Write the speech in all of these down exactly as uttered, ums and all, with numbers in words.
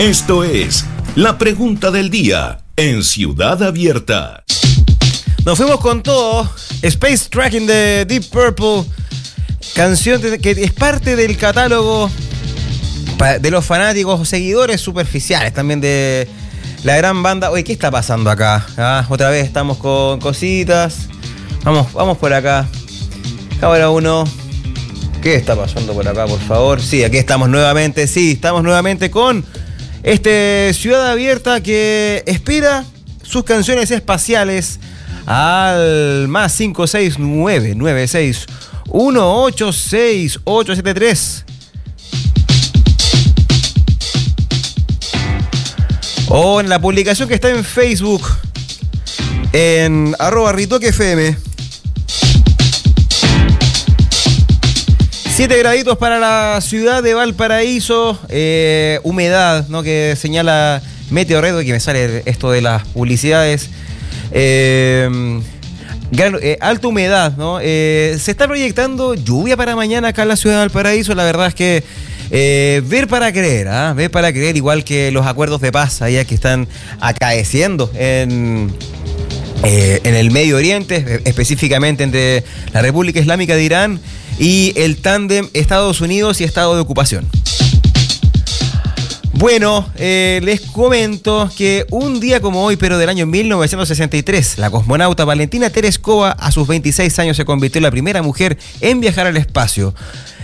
Esto es La Pregunta del Día en Ciudad Abierta. Nos fuimos con todo. Space Tracking de Deep Purple, canción que es parte del catálogo de los fanáticos o seguidores superficiales también de la gran banda. Oye, ¿qué está pasando acá? Ah, otra vez estamos con cositas. Vamos, vamos por acá. Cámara uno. ¿Qué está pasando por acá, por favor? Sí, aquí estamos nuevamente. Sí, estamos nuevamente con este Ciudad Abierta que espera sus canciones espaciales al más cinco seis nueve nueve seis uno ocho seis ocho siete tres. O en la publicación que está en Facebook, en arroba Ritoque F M. Siete graditos para la ciudad de Valparaíso, eh, humedad, ¿no?, que señala Meteorredo, que me sale esto de las publicidades. Eh, gran, eh, alta humedad, ¿no? Eh, se está proyectando lluvia para mañana acá en la ciudad de Valparaíso. La verdad es que eh, ver para creer, ¿eh? ver para creer, igual que los acuerdos de paz allá que están acaeciendo en... Eh, en el Medio Oriente, específicamente entre la República Islámica de Irán y el tándem Estados Unidos y Estado de Ocupación. Bueno, eh, les comento que un día como hoy, pero del año mil novecientos sesenta y tres, la cosmonauta Valentina Tereskova, a sus veintiséis años, se convirtió en la primera mujer en viajar al espacio.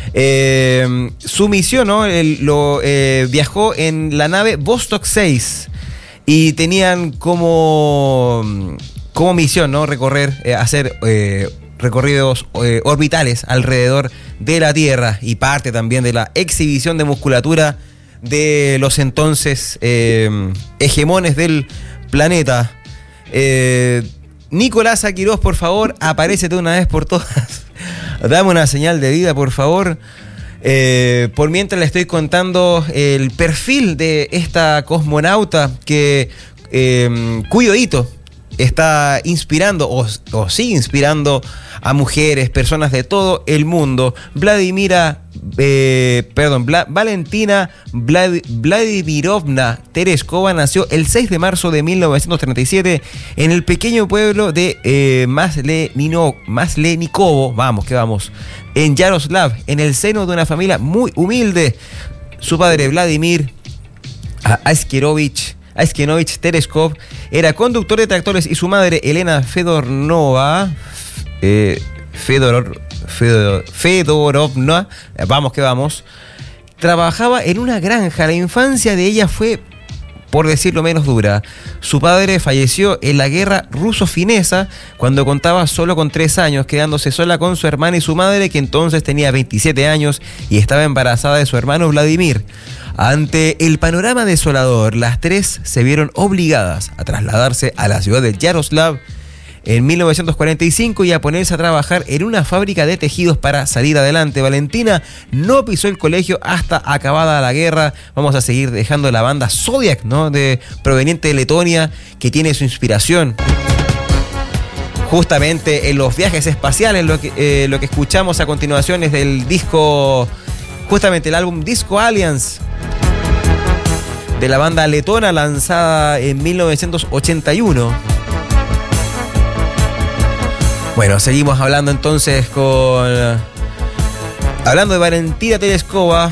Eh, su misión, ¿no? El, lo, eh, viajó en la nave Vostok seis y tenían como... como misión, ¿no?, recorrer, eh, hacer eh, recorridos eh, orbitales alrededor de la Tierra, y parte también de la exhibición de musculatura de los entonces eh, hegemones del planeta. Eh, Nicolás Aquirós, por favor, aparécete una vez por todas. Dame una señal de vida, por favor. Eh, por mientras le estoy contando el perfil de esta cosmonauta que eh, cuyo hito está inspirando o, o sigue inspirando a mujeres, personas de todo el mundo. Vladimira, eh, perdón, Vla, Valentina Vlad, Vladimirovna Tereskova nació el seis de marzo de mil novecientos treinta y siete en el pequeño pueblo de eh, Maslenino, Maslenikovo, vamos que vamos, en Yaroslav, en el seno de una familia muy humilde. Su padre, Vladimir Askerovich Askenovich Tereskov, era conductor de tractores, y su madre, Elena Fedornova, eh, Fedor, Fedor, Fedorovna, vamos que vamos, trabajaba en una granja. La infancia de ella fue, por decirlo menos, dura. Su padre falleció en la guerra ruso-finesa cuando contaba solo con tres años, quedándose sola con su hermana y su madre, que entonces tenía veintisiete años y estaba embarazada de su hermano Vladimir. Ante el panorama desolador, las tres se vieron obligadas a trasladarse a la ciudad de Yaroslav en mil novecientos cuarenta y cinco y a ponerse a trabajar en una fábrica de tejidos para salir adelante. Valentina no pisó el colegio hasta acabada la guerra. Vamos a seguir dejando la banda Zodiac, ¿no?, de, proveniente de Letonia, que tiene su inspiración justamente en los viajes espaciales. Lo que, eh, lo que escuchamos a continuación es del disco, justamente el álbum Disco Alliance, de la banda letona, lanzada en mil novecientos ochenta y uno. Bueno, seguimos hablando entonces con... Hablando de Valentina Tereskova,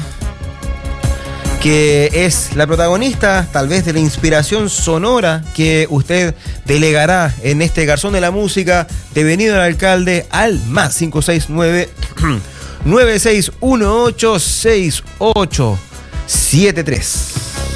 que es la protagonista, tal vez, de la inspiración sonora que usted delegará en este Garzón de la Música, devenido el alcalde, al más cinco seis nueve nueve seis uno ocho seis ocho siete tres.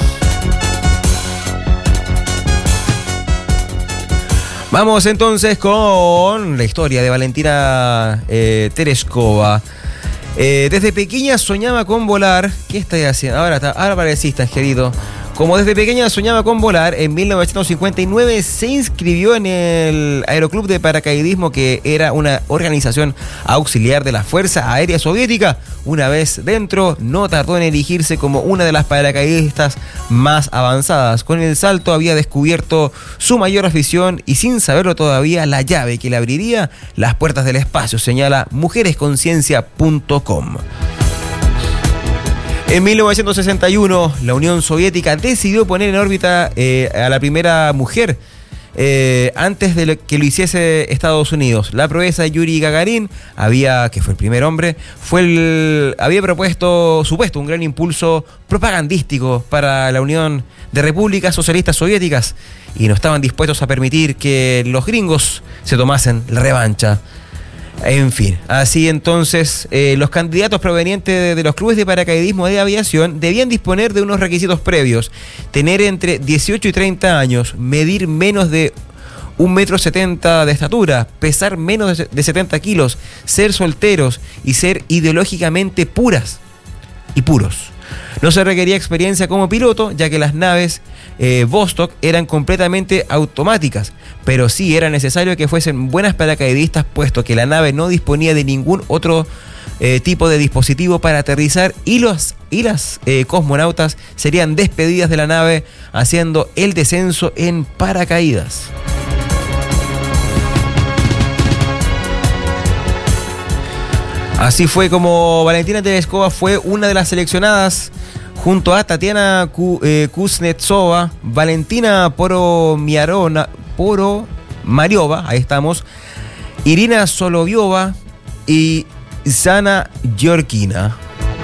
Vamos entonces con la historia de Valentina eh, Tereskova. Eh, desde pequeña soñaba con volar. ¿Qué estoy haciendo? Ahora, ahora apareciste, querido. Como desde pequeña soñaba con volar, en mil novecientos cincuenta y nueve se inscribió en el Aeroclub de Paracaidismo, que era una organización auxiliar de la Fuerza Aérea Soviética. Una vez dentro, no tardó en elegirse como una de las paracaidistas más avanzadas. Con el salto había descubierto su mayor afición y, sin saberlo todavía, la llave que le abriría las puertas del espacio, señala mujeres conciencia punto com. En mil novecientos sesenta y uno, la Unión Soviética decidió poner en órbita eh, a la primera mujer eh, antes de lo que lo hiciese Estados Unidos. La proeza de Yuri Gagarin, había, que fue el primer hombre, fue el, había propuesto, supuesto, un gran impulso propagandístico para la Unión de Repúblicas Socialistas Soviéticas y no estaban dispuestos a permitir que los gringos se tomasen la revancha. En fin, así entonces eh, los candidatos provenientes de, de los clubes de paracaidismo de aviación debían disponer de unos requisitos previos: tener entre dieciocho y treinta años, medir menos de un metro setenta de estatura, pesar menos de, de setenta kilos, ser solteros y ser ideológicamente puras y puros. No se requería experiencia como piloto, ya que las naves eh, Vostok eran completamente automáticas, pero sí era necesario que fuesen buenas paracaidistas, puesto que la nave no disponía de ningún otro eh, tipo de dispositivo para aterrizar y, los, y las eh, cosmonautas serían despedidas de la nave haciendo el descenso en paracaídas. Así fue como Valentina Tereskova fue una de las seleccionadas junto a Tatiana Kuznetsova, Valentina Poromiarona, Poromariova, ahí estamos, Irina Soloviova y Zana Georgina.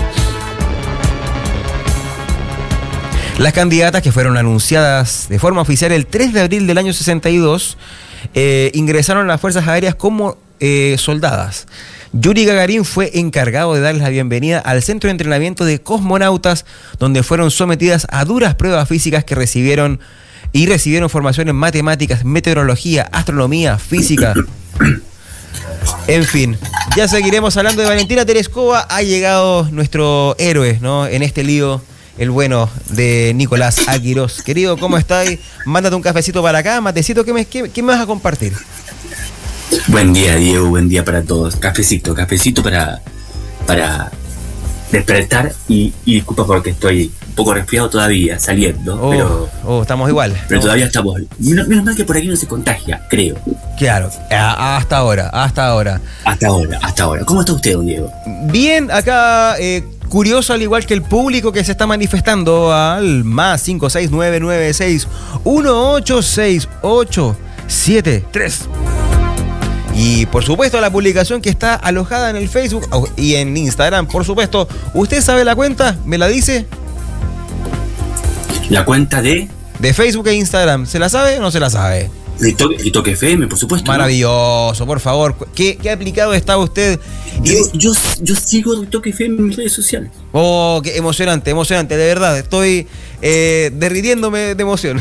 Las candidatas, que fueron anunciadas de forma oficial el tres de abril del año sesenta y dos, eh, ingresaron a las Fuerzas Aéreas como eh, soldadas. Yuri Gagarin fue encargado de darles la bienvenida al centro de entrenamiento de cosmonautas, donde fueron sometidas a duras pruebas físicas que recibieron y recibieron formación en matemáticas, meteorología, astronomía, física. En fin, ya seguiremos hablando de Valentina Tereskova. Ha llegado nuestro héroe, ¿no?, en este lío, el bueno de Nicolás Aguirós. Querido, ¿cómo estáis? Mándate un cafecito para acá, matecito, ¿qué me, qué, qué me vas a compartir? Buen día, Diego, buen día para todos. Cafecito, cafecito para, para despertar y, y disculpa porque estoy un poco resfriado todavía, saliendo, oh, pero... Oh, estamos igual. Pero no. todavía estamos... Menos, menos mal que por aquí no se contagia, creo. Claro, a, hasta ahora, hasta ahora. Hasta ahora, hasta ahora. ¿Cómo está usted, don Diego? Bien, acá... Eh, curioso, al igual que el público que se está manifestando al más cinco seis nueve nueve seis uno ocho seis ocho siete tres. Y por supuesto la publicación que está alojada en el Facebook y en Instagram, por supuesto. ¿Usted sabe la cuenta? ¿Me la dice? ¿La cuenta de? De Facebook e Instagram. ¿Se la sabe o no se la sabe? Ritoque F M, por supuesto. Maravilloso, ¿no? Por favor. ¿Qué, qué aplicado está usted? Yo, yo, yo sigo Ritoque F M en mis redes sociales. Oh, qué emocionante, emocionante. De verdad, estoy eh, derritiéndome de emoción.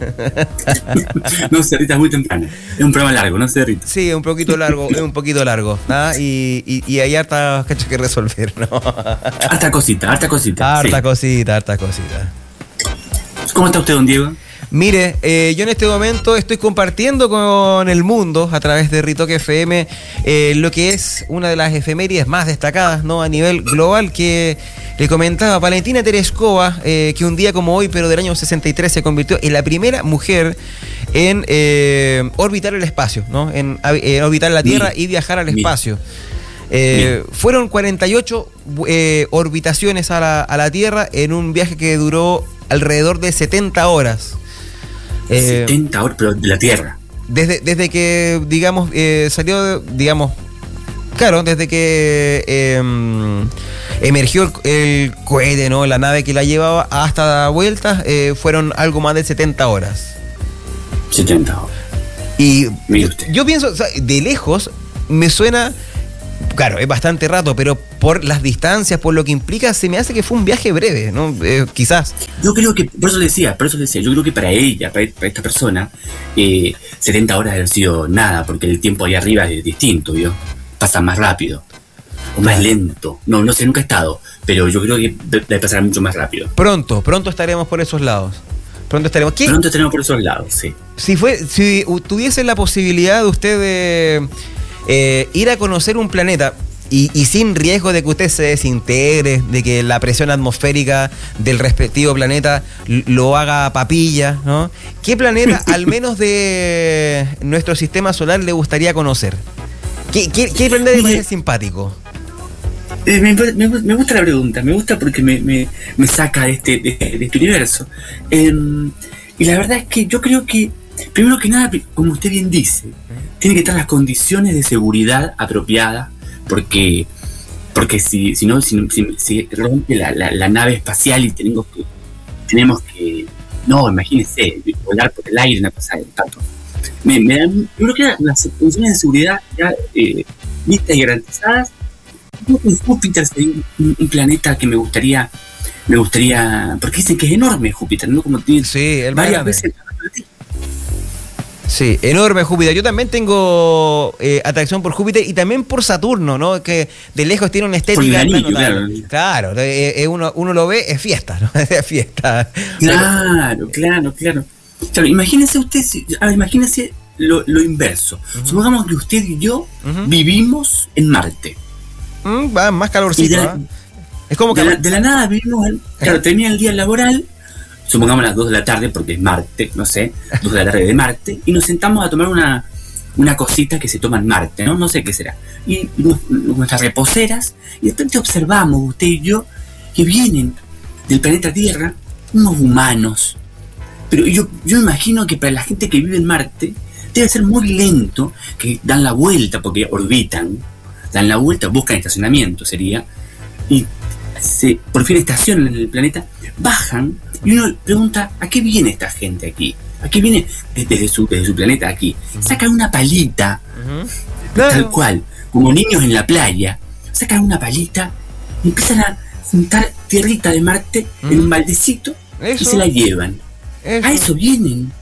No se derrita, es muy temprano. Es un programa largo, no se derrita. Sí, es un poquito largo, es un poquito largo. ¿Ah? Y, y, y hay harta cachas que resolver, ¿no? Harta cosita, harta cosita. Harta sí. cosita, harta cosita. ¿Cómo está usted, don Diego? Mire, eh, yo en este momento estoy compartiendo con el mundo a través de Ritoque F M eh, lo que es una de las efemérides más destacadas, ¿no?, a nivel global, que le comentaba Valentina Tereskova, eh, que un día como hoy, pero del año sesenta y tres, se convirtió en la primera mujer en eh, orbitar el espacio, ¿no?, en eh, orbitar la Tierra y viajar al espacio. Eh, fueron cuarenta y ocho eh, orbitaciones a la, a la Tierra en un viaje que duró alrededor de setenta horas. Eh, setenta horas, pero de la Tierra. Desde, desde que, digamos, eh, salió, digamos, claro, desde que eh, emergió el, el cohete, ¿no?, la nave que la llevaba hasta la vuelta, eh, fueron algo más de setenta horas. setenta horas. Y mire usted, yo pienso, o sea, de lejos me suena, claro, es bastante rato, pero por las distancias, por lo que implica, se me hace que fue un viaje breve, ¿no? Eh, quizás. Yo creo que, por eso le decía, por eso le decía, yo creo que para ella, para, para esta persona, eh, setenta horas debe haber sido nada, porque el tiempo ahí arriba es distinto, ¿vio? Pasa más rápido, o más lento. No, no sé, nunca he estado, pero yo creo que debe pasar mucho más rápido. Pronto, pronto estaremos por esos lados. Pronto estaremos. ¿Qué? Pronto estaremos por esos lados, sí. Si fue, si tuviese la posibilidad de usted de eh, ir a conocer un planeta, Y, y sin riesgo de que usted se desintegre, de que la presión atmosférica del respectivo planeta lo haga papilla, ¿no? ¿Qué planeta, al menos de nuestro sistema solar, le gustaría conocer? ¿Qué, qué, qué planeta le parece simpático? Eh, me, me, me gusta la pregunta, me gusta porque me, me, me saca de este, de, de este universo. Eh, y la verdad es que yo creo que, primero que nada, como usted bien dice, tiene que estar las condiciones de seguridad apropiadas, porque porque si, si no, si, si, si rompe la, la, la nave espacial y tenemos que, tenemos que, no, imagínese, volar por el aire, una cosa de tanto. Me, me dan, yo creo que las condiciones de seguridad ya eh, listas y garantizadas. Júpiter sería un, un planeta que me gustaría, me gustaría, porque dicen que es enorme Júpiter, ¿no? Como tiene sí, el varias veces. Sí, enorme Júpiter. Yo también tengo eh, atracción por Júpiter y también por Saturno, ¿no? Que de lejos tiene una estética. Anillo, claro, claro, eh, eh, uno, uno lo ve, es fiesta, ¿no? Es fiesta. Claro, claro, claro. Claro, imagínese usted, a ver, imagínese lo, lo inverso. Uh-huh. Supongamos que usted y yo uh-huh. vivimos en Marte. Mm, va más calorcito. De la, ¿eh? Es como que de la, de la nada vivimos, en, claro, ¿eh? Termina el día laboral, supongamos las dos de la tarde, porque es Marte, no sé, dos de la tarde de Marte, y nos sentamos a tomar una, una cosita que se toma en Marte, ¿no? No sé qué será. Y, y nos, nuestras reposeras, y de repente observamos, usted y yo, que vienen del planeta Tierra unos humanos. Pero yo, yo imagino que para la gente que vive en Marte debe ser muy lento, que dan la vuelta porque orbitan, dan la vuelta, buscan estacionamiento, sería, y se, por fin estacionan en el planeta, bajan, y uno pregunta, ¿a qué viene esta gente aquí? ¿A qué viene desde su, desde su planeta aquí? Sacan una palita, uh-huh. tal claro. cual, como niños en la playa, sacan una palita y empiezan a juntar tierrita de Marte uh-huh. en un baldecito ¿Eso? Y se la llevan. Eso. A eso vienen.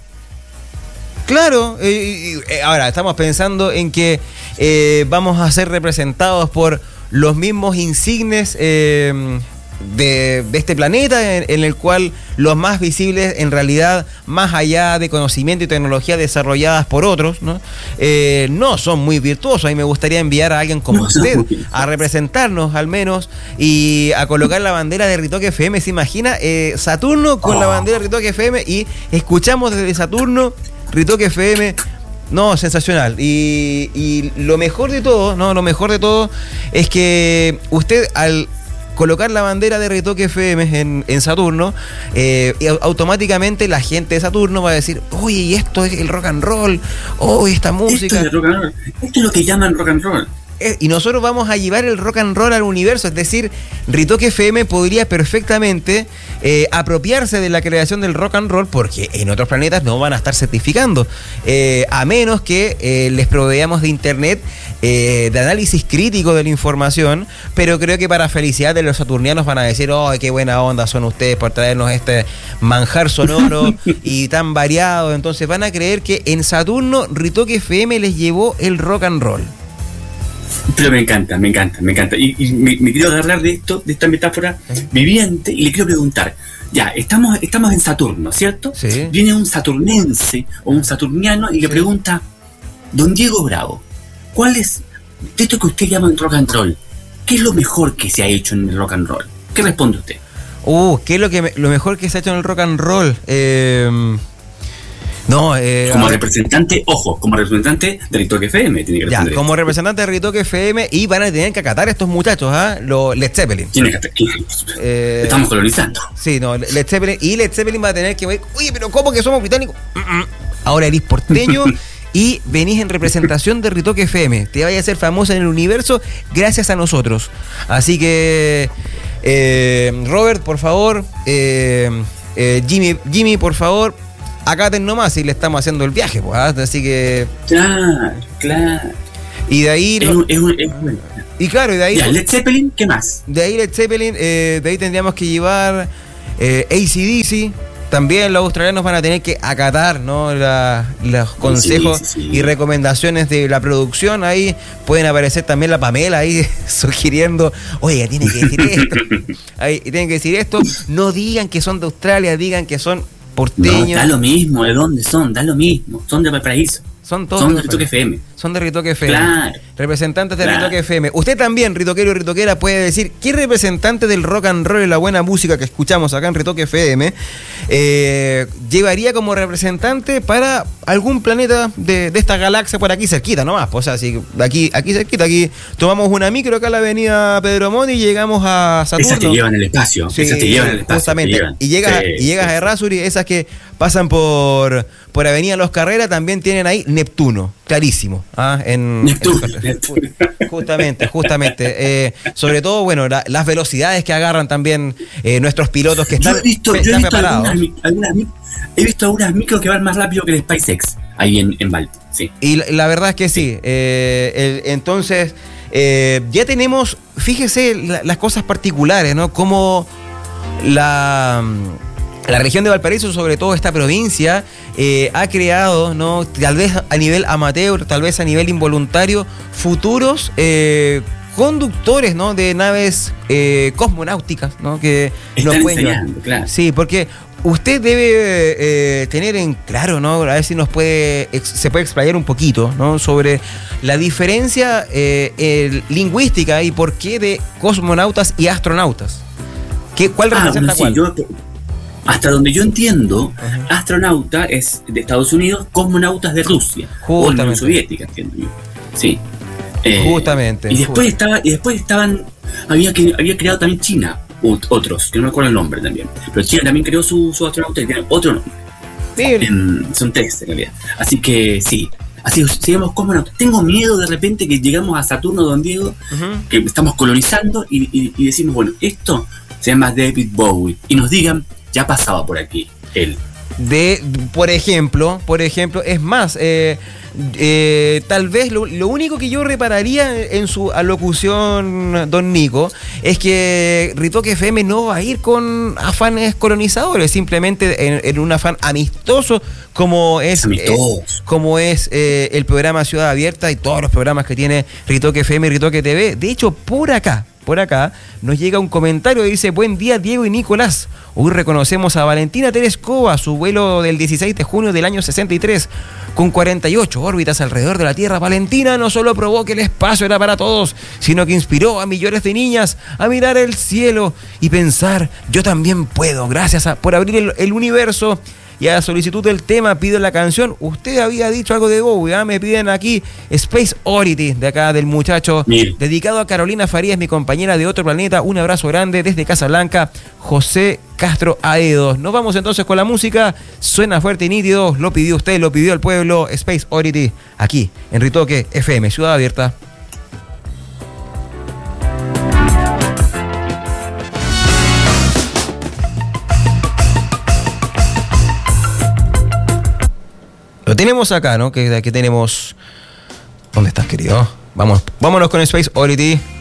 Claro, eh, eh, ahora estamos pensando en que eh, vamos a ser representados por los mismos insignes eh, de, de este planeta, en, en el cual los más visibles, en realidad, más allá de conocimiento y tecnología desarrolladas por otros, ¿no? Eh, no son muy virtuosos. A mí me gustaría enviar a alguien como no, usted a representarnos al menos y a colocar la bandera de Ritoque F M. ¿Se imagina? Eh, Saturno con oh. la bandera de Ritoque F M y escuchamos desde Saturno Ritoque F M. No, sensacional. Y, y lo mejor de todo, no, lo mejor de todo es que usted al colocar la bandera de Ritoque F M en, en Saturno, eh, automáticamente la gente de Saturno va a decir, oye, esto es el rock and roll, oh, esta música. Esto es, rock and roll. Esto es lo que llaman rock and roll. Y nosotros vamos a llevar el rock and roll al universo, es decir, Ritoque F M podría perfectamente eh, apropiarse de la creación del rock and roll, porque en otros planetas no van a estar certificando, eh, a menos que eh, les proveamos de internet eh, de análisis crítico de la información, pero creo que para felicidad de los saturnianos van a decir, oh, qué buena onda son ustedes por traernos este manjar sonoro y tan variado, entonces van a creer que en Saturno Ritoque F M les llevó el rock and roll. Pero me encanta, me encanta, me encanta. Y, y me, me quiero hablar de esto, de esta metáfora viviente, y le quiero preguntar, ya, estamos, estamos en Saturno, ¿cierto? Sí. Viene un saturnense o un saturniano y sí. le pregunta, don Diego Bravo, ¿cuál es, de esto que usted llama rock and roll, qué es lo mejor que se ha hecho en el rock and roll? ¿Qué responde usted? Uh, ¿qué es lo, que me, lo mejor que se ha hecho en el rock and roll? Eh... No, eh, como representante, ojo, como representante de Ritoque F M tiene que ya, responder. Como representante de Ritoque F M, y van a tener que acatar estos muchachos, ¿ah? ¿eh? Los Led Zeppelin. Tiene que acatar. Eh, Estamos colonizando. Sí, no, Led Zeppelin. Y Led Zeppelin va a tener que, oye, pero ¿cómo que somos británicos? Ahora eres porteño y venís en representación de Ritoque F M. Te vayas a ser famosa en el universo gracias a nosotros. Así que, eh, Robert, por favor, eh, eh, Jimmy, Jimmy, por favor, acaten nomás y le estamos haciendo el viaje, pues, ¿eh? Así que... Claro, claro. Y de ahí... Es un, es un, es un... Y claro, y de ahí... Ya, Led Zeppelin, ¿qué más? De ahí Led Zeppelin, eh, de ahí tendríamos que llevar eh, A C D C. También los australianos van a tener que acatar, ¿no? La, los consejos sí, sí, sí. y recomendaciones de la producción. Ahí pueden aparecer también la Pamela ahí sugiriendo, oye, tienen que decir esto. Ahí tienen que decir esto. No digan que son de Australia, digan que son porteños. No, da lo mismo, ¿de dónde son? Da lo mismo. Son de Valparaíso. Son todos. Son de Ritoque F M. son de Ritoque F M. Claro. Representantes de Claro. Ritoque F M. Usted también, ritoquero y ritoquera, puede decir qué representante del rock and roll y la buena música que escuchamos acá en Ritoque F M eh, llevaría como representante para algún planeta de, de esta galaxia por aquí cerquita nomás. Pues, o sea, si aquí, aquí cerquita, aquí tomamos una micro acá en la avenida Pedro Montt y llegamos a Saturno. Esas te llevan el espacio. Sí, esas te llevan el espacio. justamente. Te llevan. Y llegas, Sí, y llegas sí. a Errázuriz, esas que pasan por, por Avenida Los Carreras, también tienen ahí Neptuno, clarísimo. ¿ah? En, Neptuno, en- Neptuno. Justamente, justamente. Eh, sobre todo, bueno, la- las velocidades que agarran también eh, nuestros pilotos que están, Yo he visto, yo he están visto preparados. algunas, mi- algunas mi- he visto algunas micros que van más rápido que el SpaceX ahí en, en Valpo. Sí. Y la, la verdad es que sí. Eh, el- entonces, eh, ya tenemos, fíjese la- las cosas particulares, ¿no? Como la, la región de Valparaíso, sobre todo esta provincia, eh, ha creado, ¿no? Tal vez a nivel amateur, tal vez a nivel involuntario, futuros eh, conductores, ¿no? De naves eh, cosmonáuticas, ¿no? Que nos Están pueden llevar. enseñando, claro. Sí, porque usted debe eh, tener en claro, ¿no? A ver si nos puede, ex- se puede explayar un poquito, ¿no? Sobre la diferencia eh, el- lingüística y por qué de cosmonautas y astronautas. ¿Qué, ¿Cuál Ah, representa bueno, sí, cuál? yo, hasta donde yo entiendo, Ajá. astronauta es de Estados Unidos, cosmonautas de Rusia. O Justamente. Unión Soviética, entiendo yo. Sí. Eh, Justamente, Y después just- estaba, y después estaban, había que había creado también China, ot- otros, que no me acuerdo el nombre también. Pero China también creó su, su astronauta y tiene otro nombre. Bien. Em, son tres en realidad. Así que sí. Así sigamos cosmonautas. Tengo miedo de repente que llegamos a Saturno, don Diego, Ujú. que estamos colonizando y, y- y decimos, bueno, esto se llama David Bowie. Y nos digan, ya pasaba por aquí él. De, por ejemplo, por ejemplo, es más, eh, eh, tal vez lo, lo único que yo repararía en su alocución, don Nico, es que Ritoque F M no va a ir con afanes colonizadores, simplemente en, en un afán amistoso como es, Amistoso. eh, como es eh, el programa Ciudad Abierta y todos los programas que tiene Ritoque F M y Ritoque T V. De hecho, por acá, por acá, nos llega un comentario que dice: buen día, Diego y Nicolás. Hoy reconocemos a Valentina Tereskova, su vuelo del dieciséis de junio del año sesenta y tres, con cuarenta y ocho órbitas alrededor de la Tierra. Valentina no solo probó que el espacio era para todos, sino que inspiró a millones de niñas a mirar el cielo y pensar, yo también puedo, gracias a, por abrir el, el universo. Y a solicitud del tema pido la canción. Usted había dicho algo de Bowie, ¿ah? Me piden aquí Space Oddity, de acá del muchacho, Mire. dedicado a Carolina Farías, mi compañera de otro planeta. Un abrazo grande desde Casablanca, José Castro Aedos. Nos vamos entonces con la música. Suena fuerte y nítido. Lo pidió usted, lo pidió el pueblo. Space Oddity, aquí en Ritoque F M, Ciudad Abierta. Lo tenemos acá, ¿no? Que aquí tenemos. ¿Dónde estás, querido? Vamos, vámonos con Space Oddity.